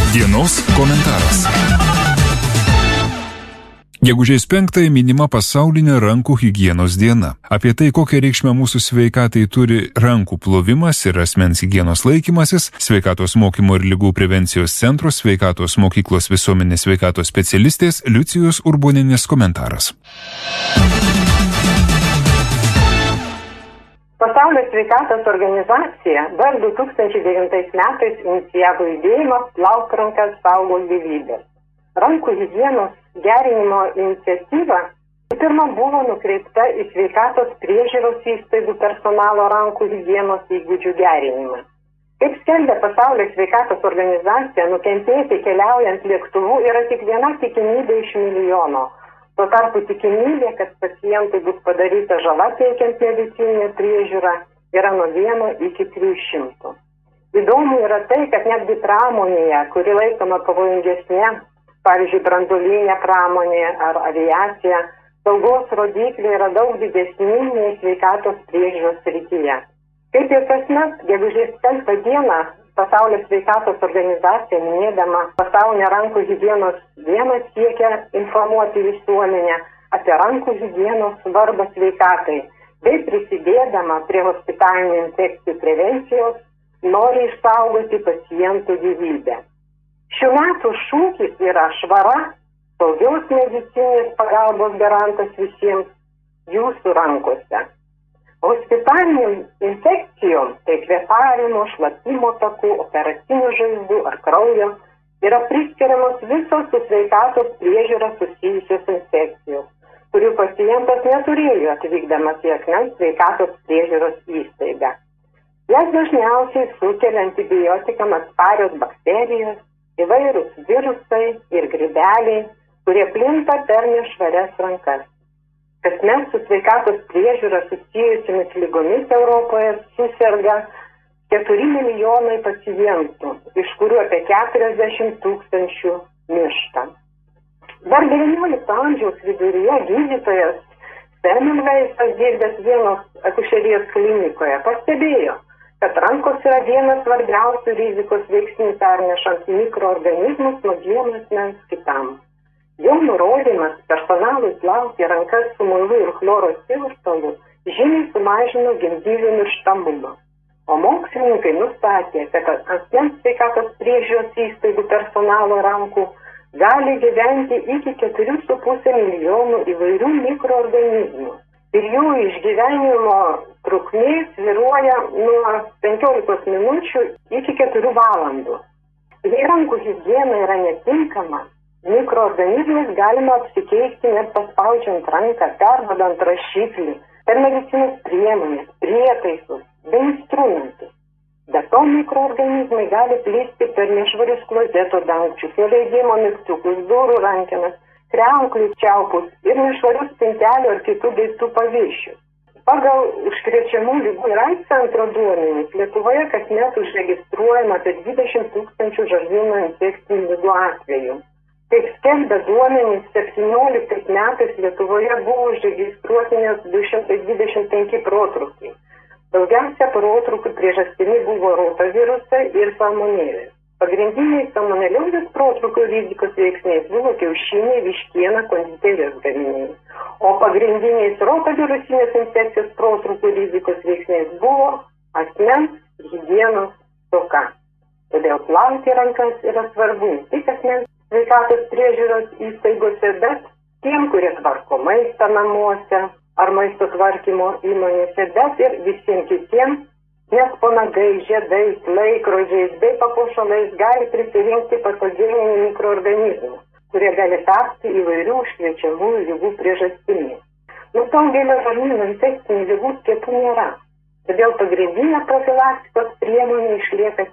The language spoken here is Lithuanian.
Dienos komentaras. Gegužės 5 minima pasaulinė rankų higienos diena. Apie tai, kokią reikšmę mūsų sveikatai turi rankų plovimas ir asmens higienos laikymasis, Sveikatos mokymo ir ligų prevencijos centro Sveikatos mokyklos visuomenės sveikatos specialistės Liucijos Urbonienės komentaras. Pasaulio sveikatos organizacija dar 2009 metais inicijavo judėjimą "Plauk rankas, saugok gyvybę". Rankų higienos gerinimo iniciatyva pirma buvo nukreipta į sveikatos priežiūros įstaigų personalo rankų higienos įgūdžių gerinimą. Kaip skelbia Pasaulio sveikatos organizacija, nukentėti keliaujant lėktuvu yra tik viena tikimybė iš milijono. Tuo tarpu tikimybė, kad pacientui bus padaryta žala teikiant medicininę priežiūrą, yra nuo 1 iki 300. Įdomu yra tai, kad netgi pramonėje, kuri laikoma pavojingesnė, pavyzdžiui, branduolinė pramonė ar aviacija, saugos rodikliai yra daug didesni nei sveikatos priežiūros srityje. Kaip ir kasmet, gegužės 5 dieną Pasaulio sveikatos organizacija, minėdama pasaulinę rankų higienos dieną, siekia informuoti visuomenę apie rankų higienos svarbą sveikatai, bei prisidėdama prie hospitalinių infekcijų prevencijos nori išsaugoti pacientų gyvybę. Šių metų šūkis yra švara, saugios medicininės pagalbos garantas visiems jūsų rankose. Hospitalinių infekcijom, tai kvėpavimo, šlapimo takų, operacinių žaizdų ar kraujo, yra priskiriamos visos su sveikatos priežiūra susijusios infekcijos, kurių pacientas neturėjo atvykdamas į asmens sveikatos priežiūros įstaigą. Jas dažniausiai sukelia antibiotikam atsparios bakterijos, įvairūs virusai ir grybeliai, kurie plinta per nešvarias rankas. Kasmet su sveikatos priežiūra susijusiamis ligomis Europoje suserga 4 milijonai pacientų, iš kurių apie 40 tūkstančių miršta. Dar 19 amžiaus viduryje gydytojas Semmelweisas, dirbęs vienos akušerijos klinikoje, pastebėjo, kad rankos yra vienas svarbiausių rizikos veiksnių pernešant mikroorganizmus nuo vieno asmens kitam. Jo nurodymas personalui plauti rankas su muilu ir chloro silpštalu žymiai sumažino gimdyvių mirštamumą. O mokslininkai nustatė, kad asmens sveikatos priežiūros įstaigų personalo rankų gali gyventi iki 4,5 milijonų įvairių mikroorganizmų. Ir jų išgyvenimo trukmė svyruoja nuo 15 minučių iki 4 valandų. Jei rankų higiena yra netinkama, mikroorganizmais galima apsikeisti net paspaudžiant ranką, perduodant rašiklį, per medicinos priemonės, prietaisus, bei instrumentus. Be to mikroorganizmai gali plisti per nešvarius klozeto dangčius, nuleidimo mygtukus, durų rankenas, kriauklių čiaupus ir nešvarius spintelių ar kitų daiktų paviršius. Pagal užkrečiamų ligų ir AIDS centro duomenis, Lietuvoje kasmet užregistruojama apie 20 tūkstančių žarnyno infekcinių ligų atvejų. Kaip skelbia duomenys, 17 metais Lietuvoje buvo užregistruoti net 225 protrūkiai. Daugiausia protrūkių priežastimi buvo rotavirusai ir salmonelės. Pagrindiniais salmoneliozės protrūkių rizikos veiksniais buvo kiaušiniai, vištiena, konditerijos gaminiai. O pagrindiniais rotavirusinės infekcijos protrūkių rizikos veiksniais buvo asmens higienos stoka. Todėl plauti rankas yra svarbu ne tik asmens sveikatos priežiūros įstaigose, bet tiem, kurie tvarko maistą namuose ar maisto tvarkymo įmonėse, bet ir visiems kitiems, nes po nagais, žiedais, laikrodžiais bei papuošalais gali prisirinkti patogeninių mikroorganizmų, kurie gali tapti įvairių užkrečiamų ligų priežastimi. Nuo daugelio žarnyno infekcinių ligų skiepų nėra, todėl pagrindinė profilaktikos priemonė išlieka